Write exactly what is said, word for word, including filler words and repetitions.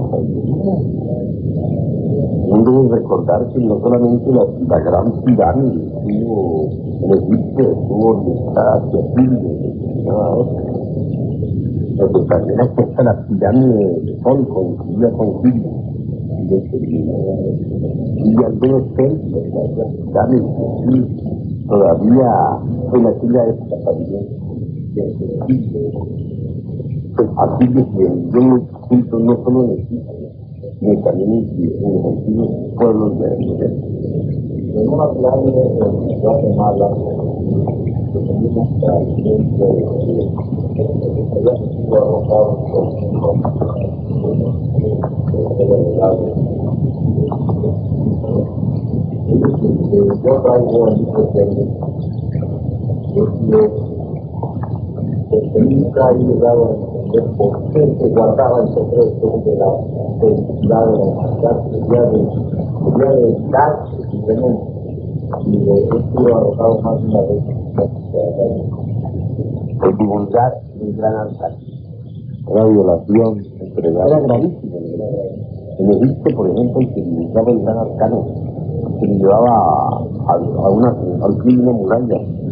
Uno debe recordar que no solamente la, la gran pirámide estuvo en Egipto, estuvo donde está Teotihuacán, pero que también está la pirámide de Sol, construida con vidrio, y algunos templos, las pirámides, sí, todavía en aquella época también, pues así que se dio juntos no solo en Egipto, sino también en los antiguos pueblos de Venezuela. En una pirámide de Guatemala, que tenemos tradición de había sido arrojado por yo traigo en mi presente es que nunca he llegado a entender por qué se guardaba el secreto de la felicidad de la humanidad, sería de, sería de darse simplemente, y de esto arrojado más de una vez. El divulgar un gran altar, una violación, entregar era gravísimo. En Egipto, por ejemplo, el que divulgaba el gran arcano, se lo llevaba a, a una, al pie de una muralla,